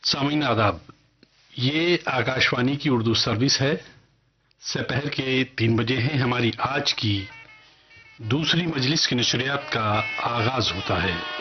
सामीन आदाब। ये आकाशवाणी की उर्दू सर्विस है। दोपहर के 3 बजे हैं। हमारी आज की दूसरी मजलिस की नशरियात का आगाज होता है।